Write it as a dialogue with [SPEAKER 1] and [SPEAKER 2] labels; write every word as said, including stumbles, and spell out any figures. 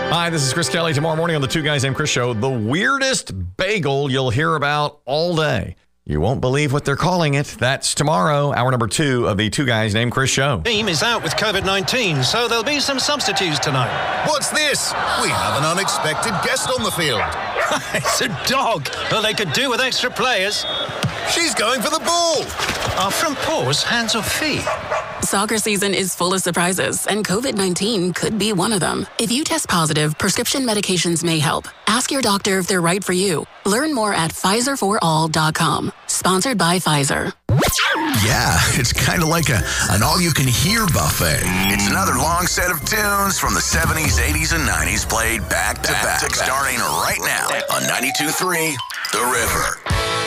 [SPEAKER 1] Hi, this is Chris Kelly. Tomorrow morning on the Two Guys Named Chris show, the weirdest bagel you'll hear about all day. You won't believe what they're calling it. That's tomorrow, hour number two of the Two Guys Named Chris show.
[SPEAKER 2] Team is out with COVID nineteen, so there'll be some substitutes tonight.
[SPEAKER 3] What's this? We have an unexpected guest on the field.
[SPEAKER 2] It's a dog. Well, they could do with extra players.
[SPEAKER 3] She's going for the ball.
[SPEAKER 2] Are front paws hands or feet?
[SPEAKER 4] Soccer season is full of surprises, and COVID nineteen could be one of them. If you test positive, prescription medications may help. Ask your doctor if they're right for you. Learn more at Pfizer for all dot com. Sponsored by Pfizer.
[SPEAKER 5] Yeah, it's kind of like a an all-you-can-hear buffet. It's another long set of tunes from the seventies, eighties, and nineties played back to back, back, starting right now on ninety-two point three The River.